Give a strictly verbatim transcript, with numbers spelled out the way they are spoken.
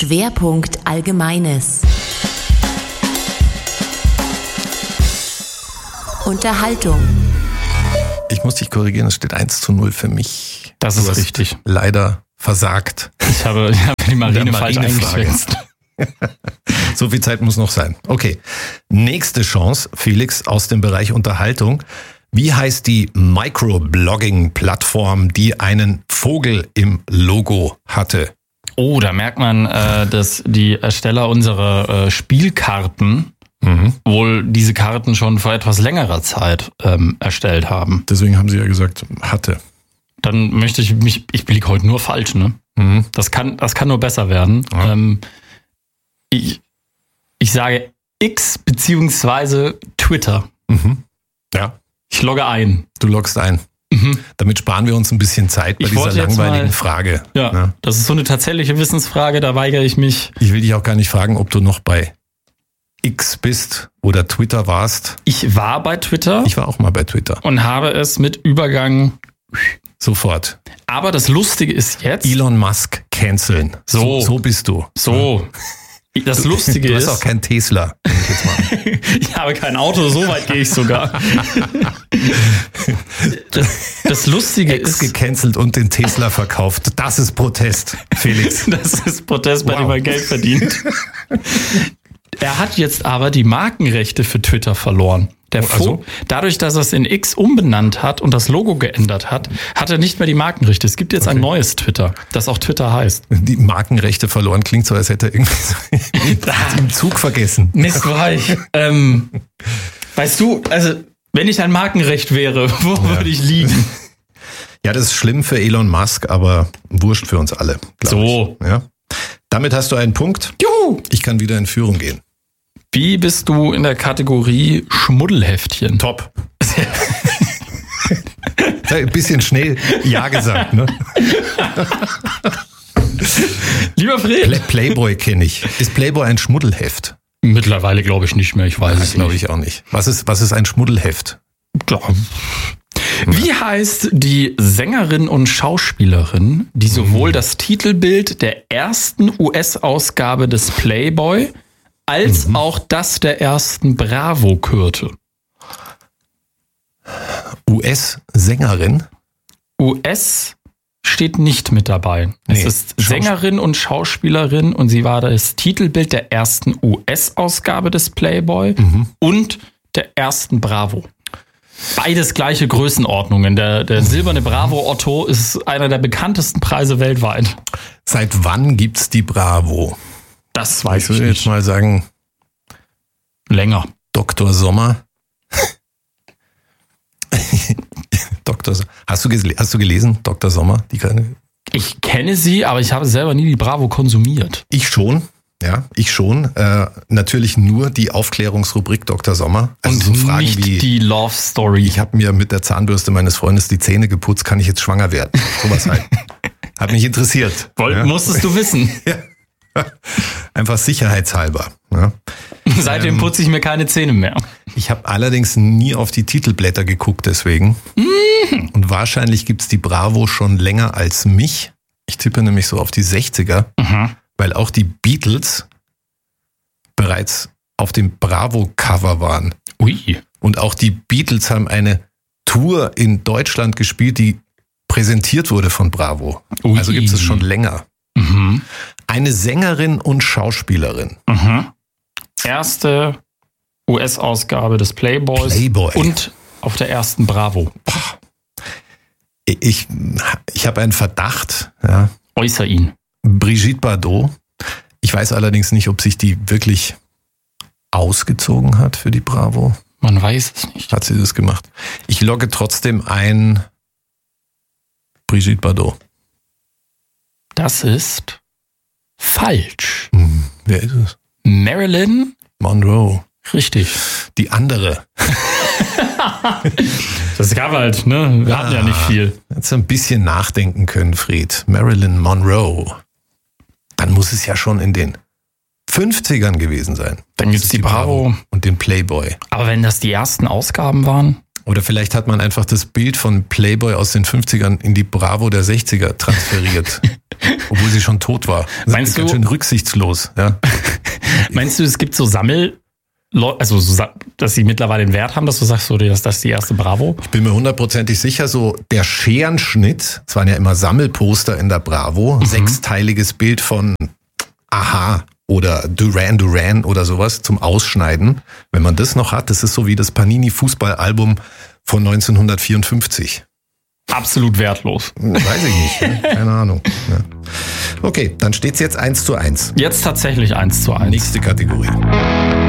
Schwerpunkt Allgemeines. Unterhaltung. Ich muss dich korrigieren, es steht eins zu null für mich. Das ist richtig. Leider versagt. Ich habe, ich habe die Marine, falsch eingeschätzt. So viel Zeit muss noch sein. Okay, nächste Chance, Felix, aus dem Bereich Unterhaltung. Wie heißt die Microblogging-Plattform, die einen Vogel im Logo hatte? Oh, da merkt man, äh, dass die Ersteller unserer äh, Spielkarten mhm. wohl diese Karten schon vor etwas längerer Zeit ähm, erstellt haben. Deswegen haben sie ja gesagt, hatte. Dann möchte ich mich, ich liege heute nur falsch, ne? Mhm. Das kann, das kann nur besser werden. Ja. Ähm, ich, ich sage X beziehungsweise Twitter. Mhm. Ja. Ich logge ein. Du loggst ein. Mhm. Damit sparen wir uns ein bisschen Zeit bei ich dieser langweiligen mal, Frage. Ja, ja, das ist so eine tatsächliche Wissensfrage, da weigere ich mich. Ich will dich auch gar nicht fragen, ob du noch bei X bist oder Twitter warst. Ich war bei Twitter. Ich war auch mal bei Twitter. Und habe es mit Übergang sofort. Aber das Lustige ist jetzt... Elon Musk canceln. So, so, so bist du. So. Das Lustige du, du ist... Du hast auch kein Tesla. Ich, jetzt mal. Ich habe kein Auto, so weit gehe ich sogar. Das, das Lustige Ex ist... gecancelt und den Tesla verkauft. Das ist Protest, Felix. Das ist Protest, bei wow. dem man Geld verdient. Er hat jetzt aber die Markenrechte für Twitter verloren. Der oh, also? Dadurch, dass er es in X umbenannt hat und das Logo geändert hat, hat er nicht mehr die Markenrechte. Es gibt jetzt okay. ein neues Twitter, das auch Twitter heißt. Die Markenrechte verloren klingt so, als hätte er irgendwie so im Zug vergessen. Mist, war ich. ähm, weißt du, also wenn ich ein Markenrecht wäre, wo ja. würde ich liegen? Ja, das ist schlimm für Elon Musk, aber wurscht für uns alle. So. Ich. Ja. Damit hast du einen Punkt. Juhu. Ich kann wieder in Führung gehen. Wie bist du in der Kategorie Schmuddelheftchen? Top. Ein bisschen schnell Ja gesagt, ne? Lieber Fred. Play- Playboy kenne ich. Ist Playboy ein Schmuddelheft? Mittlerweile glaube ich nicht mehr, ich weiß ja, es glaube nicht. ich auch nicht. Was ist, was ist ein Schmuddelheft? Ja. Wie heißt die Sängerin und Schauspielerin, die sowohl das Titelbild der ersten U S-Ausgabe des Playboy als mhm. auch das der ersten Bravo kürte? U S-Sängerin? U S steht nicht mit dabei. Es nee, ist Sängerin und Schauspielerin und sie war das Titelbild der ersten U S-Ausgabe des Playboy mhm. und der ersten Bravo. Beides gleiche Größenordnungen. Der, der silberne Bravo Otto ist einer der bekanntesten Preise weltweit. Seit wann gibt's die Bravo? Das weiß ich nicht. Ich würde jetzt mal sagen... Länger. Doktor Sommer. Doktor So- hast, du gele- hast du gelesen, Doktor Sommer? Die keine... Ich kenne sie, aber ich habe selber nie die Bravo konsumiert. Ich schon. Ja, ich schon. Äh, natürlich nur die Aufklärungsrubrik Doktor Sommer. Also und so Fragen nicht wie die Love Story. Ich habe mir mit der Zahnbürste meines Freundes die Zähne geputzt, kann ich jetzt schwanger werden? Sowas halt. Hat mich interessiert. Woll, ja. Musstest du wissen. Ja. Einfach sicherheitshalber. Ja. Seitdem ähm, putze ich mir keine Zähne mehr. Ich habe allerdings nie auf die Titelblätter geguckt, deswegen. Mm. Und wahrscheinlich gibt's die Bravo schon länger als mich. Ich tippe nämlich so auf die sechziger. Mhm. Weil auch die Beatles bereits auf dem Bravo-Cover waren. Ui. Und auch die Beatles haben eine Tour in Deutschland gespielt, die präsentiert wurde von Bravo. Ui. Also gibt es schon länger. Mhm. Eine Sängerin und Schauspielerin. Mhm. Erste U S-Ausgabe des Playboys Playboy. Und auf der ersten Bravo. Ich, ich habe einen Verdacht. Ja. Äußer ihn. Brigitte Bardot. Ich weiß allerdings nicht, ob sich die wirklich ausgezogen hat für die Bravo. Man weiß es nicht. Hat sie das gemacht? Ich logge trotzdem ein Brigitte Bardot. Das ist falsch. Hm, wer ist es? Marilyn Monroe. Richtig. Die andere. Das gab halt, ne? Wir ah, hatten ja nicht viel. Jetzt ein bisschen nachdenken können, Fred. Marilyn Monroe. Dann muss es ja schon in den fünfzigern gewesen sein. Dann gibt's die Bravo. Und den Playboy. Aber wenn das die ersten Ausgaben waren? Oder vielleicht hat man einfach das Bild von Playboy aus den fünfzigern in die Bravo der sechziger transferiert. Obwohl sie schon tot war. Das Meinst ist du, ganz schön rücksichtslos. Ja. Meinst du, es gibt so Sammel... Also, dass sie mittlerweile den Wert haben, dass du sagst, so, dass das die erste Bravo? Ich bin mir hundertprozentig sicher, so der Scherenschnitt, es waren ja immer Sammelposter in der Bravo, mhm. sechsteiliges Bild von Aha oder Duran Duran oder sowas zum Ausschneiden. Wenn man das noch hat, das ist so wie das Panini-Fußballalbum von neunzehnhundertvierundfünfzig. Absolut wertlos. Weiß ich nicht, ja? Keine Ahnung. Ja. Okay, dann steht's jetzt eins zu eins. Jetzt tatsächlich eins zu eins. Nächste Kategorie.